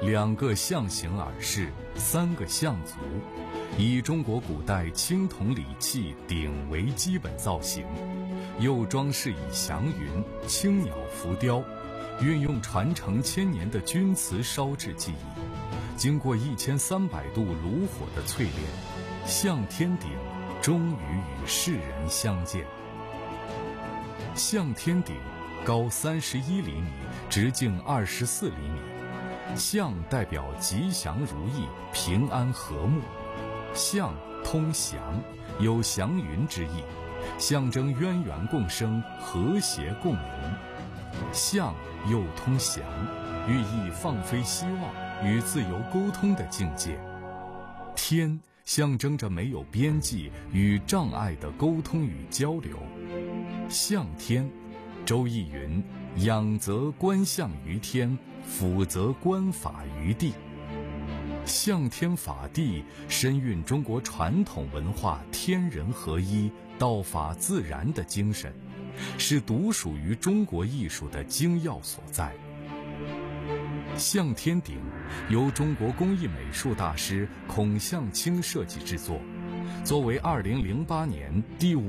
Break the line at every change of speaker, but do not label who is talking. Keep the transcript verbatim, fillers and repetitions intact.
两个象形耳饰，三个象足，以中国古代青铜礼器鼎为基本造型，又装饰以祥云、青鸟浮雕，运用传承千年的钧瓷烧制技艺，经过一千三百度炉火的淬炼，象天鼎终于与世人相见。象天鼎高三十一厘米，直径二十四厘米。象代表吉祥如意、平安和睦，象通祥，有祥云之意，象征渊源共生、和谐共荣。象又通祥，寓意放飞希望与自由沟通的境界。天象征着没有边际与障碍的沟通与交流。象天，周易云：仰则观象于天，俯则观法于地。象天法地深蕴中国传统文化天人合一、道法自然的精神，是独属于中国艺术的精要所在。象天鼎由中国工艺美术大师孔象卿设计制作，作为二零零八年第五